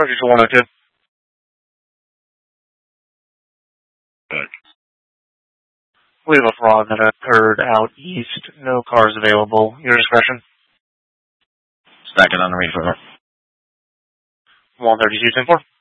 Structure 102. Good. We have a fraud that occurred out east. No cars available. Your discretion. Stack it on the reefer. 132, 10-4.